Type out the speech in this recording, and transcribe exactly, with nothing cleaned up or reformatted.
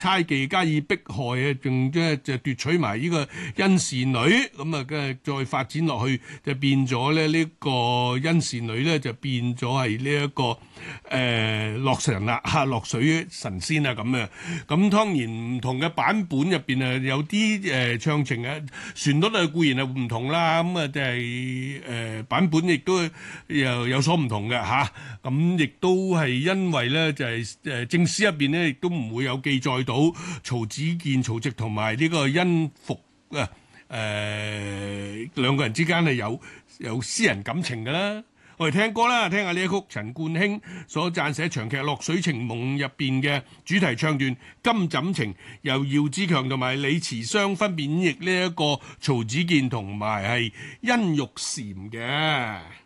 猜忌加以迫害啊，仲即係就奪取埋呢個甄氏女，咁啊跟住再發展落去就變咗咧呢個甄氏女咧就變咗係呢一個誒洛神啦嚇，洛水神仙啊咁啊，咁當然唔同嘅版本入邊啊有啲誒唱情啊旋律啊固然係唔同啦，咁啊即係誒版本亦都又有所唔同嘅嚇，咁亦都係因為咧就係誒正史入邊咧亦都唔會有記載到曹子建、曹植同埋呢個甄宓啊誒兩個人之間係有有私人感情㗎啦。我哋聽歌啦，聽下呢一曲陳冠興所撰寫長劇《落水情夢》入邊嘅主題唱段《金枕情》，由姚志強同埋李慈湘分別演繹呢一個曹子建同埋係甄玉蟾嘅。